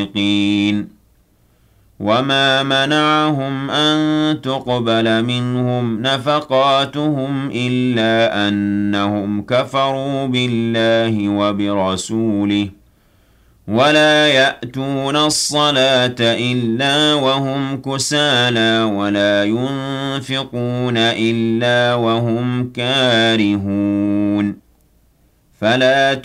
وما منعهم أن تقبل منهم نفقاتهم إلا أنهم كفروا بالله وبرسوله ولا يأتون الصلاة إلا وهم كسالى ولا ينفقون إلا وهم كارهون فلا